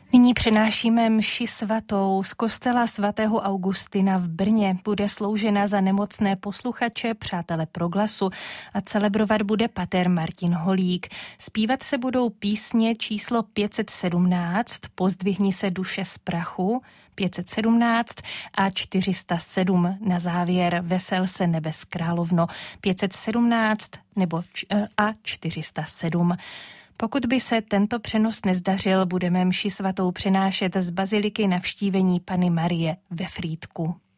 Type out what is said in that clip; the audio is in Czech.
Nyní přenášíme mši svatou z kostela svatého Augustina v Brně. Bude sloužena za nemocné posluchače, přátele Proglasu a celebrovat bude pater Martin Holík. Zpívat se budou písně číslo 517, Pozdvihni se duše z prachu, 517 a 407 na závěr Vesel se nebes královno, 517 a 407. Pokud by se tento přenos nezdařil, budeme mši svatou přenášet z baziliky Navštívení Panny Marie ve Frýdku.